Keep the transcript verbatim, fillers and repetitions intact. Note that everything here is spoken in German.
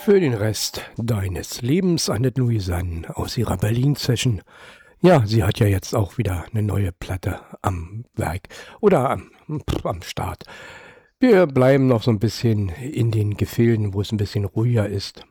für den Rest deines Lebens, Annette Louisanne aus ihrer Berlin-Session. Ja, sie hat ja jetzt auch wieder eine neue Platte am Werk oder am, am Start. Wir bleiben noch so ein bisschen in den Gefilden, wo es ein bisschen ruhiger ist.